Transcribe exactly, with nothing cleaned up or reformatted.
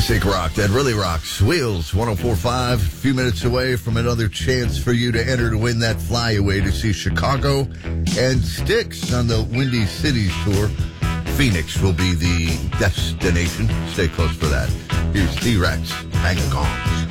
Classic rock that really rocks. Wheels one oh four point five, a few minutes away from another chance for you to enter to win that flyaway to see Chicago and Styx on the Windy Cities Tour. Phoenix will be the destination. Stay close for that. Here's T-Rex, Hang a Gongs.